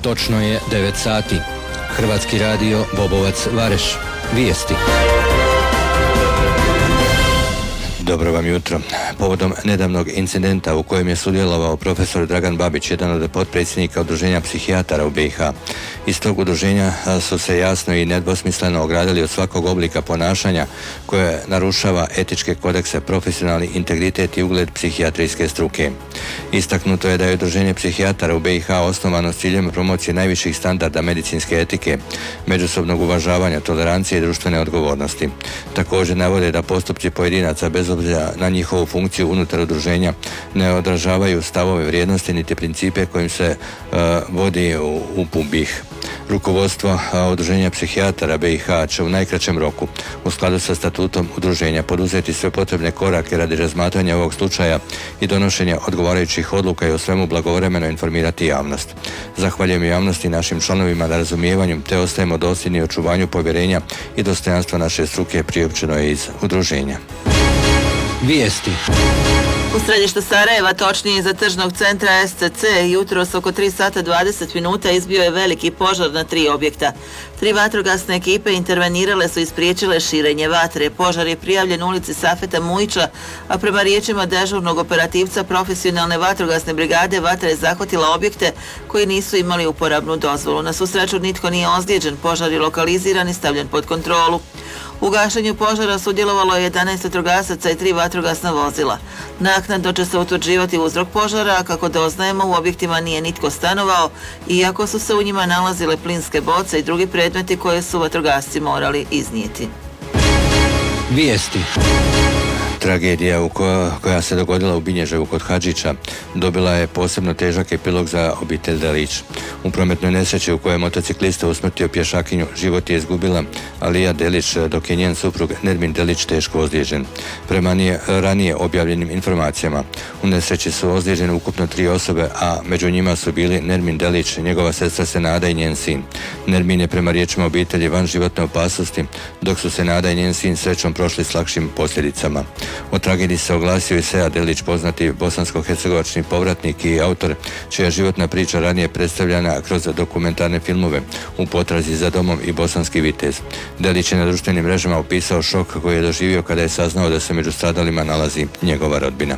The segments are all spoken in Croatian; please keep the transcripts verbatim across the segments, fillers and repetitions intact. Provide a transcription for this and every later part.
Točno je devet sati. Hrvatski radio Bobovac Vareš. Vijesti. Dobro vam jutro. Povodom nedavnog incidenta u kojem je sudjelovao profesor Dragan Babić, jedan od potpredsjednika Udruženja psihijatara u B i H. Iz tog udruženja su se jasno i nedvosmisleno ogradili od svakog oblika ponašanja koje narušava etičke kodekse, profesionalni integritet i ugled psihijatrijske struke. Istaknuto je da je Udruženje psihijatara u B i H osnovano s ciljem promocije najviših standarda medicinske etike, međusobnog uvažavanja, tolerancije i društvene odgovornosti. Također navode da postupci pojedinaca bez obzira na njihovu funkciju unutar udruženja ne odražavaju stavove, vrijednosti niti principe kojim se uh, vodi u, u B i H. Rukovodstvo Udruženja psihijatara B i H će u najkraćem roku u skladu sa statutom udruženja poduzeti sve potrebne korake radi razmatranja ovog slučaja i donošenja odgovarajućih odluka i o svemu blagovremeno informirati javnost. Zahvaljujem javnosti i našim članovima na razumijevanju te ostajemo dosljedni očuvanju povjerenja i dostojanstva naše struke, priopćeno je iz udruženja. Vijesti. U središtu Sarajeva, točnije iza tržnog centra S C C, jutros oko tri sata dvadeset minuta izbio je veliki požar na tri objekta. Tri vatrogasne ekipe intervenirale su i spriječile širenje vatre. Požar je prijavljen u ulici Safeta Mujića, a prema riječima dežurnog operativca profesionalne vatrogasne brigade, vatra je zahvatila objekte koji nisu imali uporabnu dozvolu. Na svu sreću nitko nije ozlijeđen, požar je lokaliziran i stavljen pod kontrolu. U gašenju požara sudjelovalo je jedanaest vatrogasaca i tri vatrogasna vozila. Naknadno će se utvrđivati uzrok požara, a kako doznajemo u objektima nije nitko stanovao, iako su se u njima nalazile plinske boce i drugi predmeti koje su vatrogasci morali iznijeti. Vijesti. Tragedija u koja, koja se dogodila u Binježevu kod Hadžića dobila je posebno težak epilog za obitelj Delić. U prometnoj nesreći u kojoj je motociklista usmrtio pješakinju život je izgubila Alija Delić, dok je njen suprug Nermin Delić teško ozlijeđen. Prema nije, ranije objavljenim informacijama, u nesreći su ozlijeđene ukupno tri osobe, a među njima su bili Nermin Delić, njegova sestra Senada i njen sin. Nermin je prema riječima obitelji van životne opasnosti, dok su Senada i njen sin srećom prošli s lakšim posljedicama. O tragediji se oglasio i Sead Delić, poznati bosansko-hercegovačni povratnik i autor čija životna priča ranije predstavljana kroz dokumentarne filmove U potrazi za domom i Bosanski vitez. Delić je na društvenim mrežama opisao šok koji je doživio kada je saznao da se među stradalima nalazi njegova rodbina.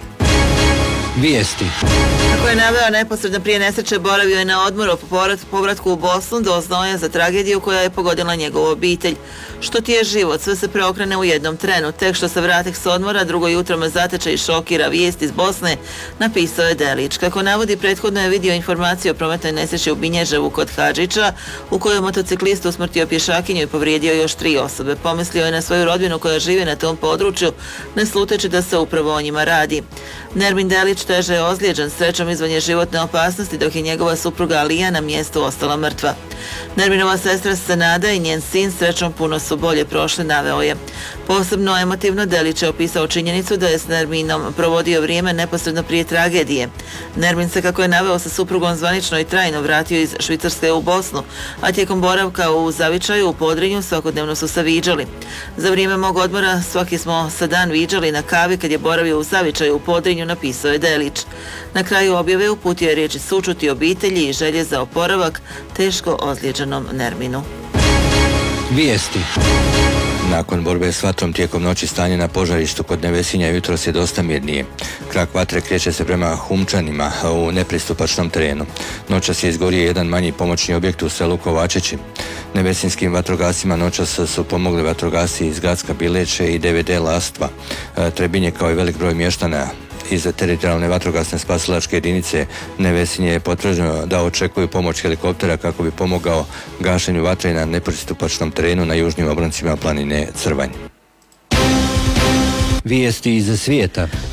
Vijesti. Kako je naveo, neposredno prije nesreće boravio je na odmoru po povratku u Bosnu, doznao je za tragediju koja je pogodila njegovu obitelj. Što ti je život, sve se preokrene u jednom trenu. Tek što se vratih s odmora, drugo jutro me zateče i šokira vijest iz Bosne, napisao je Delić. Kako navodi, prethodno je vidio informaciju o prometnoj nesreći u Binježevu kod Hadžića, u kojoj je motociklist usmrtio pješakinju i povrijedio još tri osobe. Pomislio je na svoju rodbinu koja živi na tom području, ne sluteći da se upravo o njima radi. Nermin Delić teže je ozlijeđen, srećom izvan je životne opasnosti, dok je njegova supruga Alija na mjestu ostala mrtva. Nerminova sestra Senada i njen sin srećom puno su bolje prošli, naveo je. Posebno emotivno Delić je opisao činjenicu da je s Nerminom provodio vrijeme neposredno prije tragedije. Nermin se, kako je naveo, sa suprugom zvanično i trajno vratio iz Švicarske u Bosnu, a tijekom boravka u Zavičaju u Podrinju svakodnevno su se viđali. Za vrijeme mog odmora svaki smo se dan viđali na kavi kad je boravio u Zavičaju u Podrinju, napisao je Delić. Na kraju objave uputio je riječi sućuti obitelji i želje za oporavak teško ozlijeđenom Nerminu. Vijesti. Nakon borbe s vatrom tijekom noći stanje na požarištu kod Nevesinja jutros je dosta mirnije. Krak vatre kreće se prema Humčanima u nepristupačnom terenu. Noćas je izgorio jedan manji pomoćni objekt u selu Kovačići. Nevesinskim vatrogasima noćas su pomogli vatrogasci iz Gradska Bileće i D V D Lastva, Trebinje, kao i velik broj mještana iz teritorijalne vatrogasne spasilačke jedinice Nevesinje je potvrđeno da očekuju pomoć helikoptera kako bi pomogao gašenju vatre na nepristupačnom terenu na južnim obroncima planine Crvanj. Vijesti iz svijeta.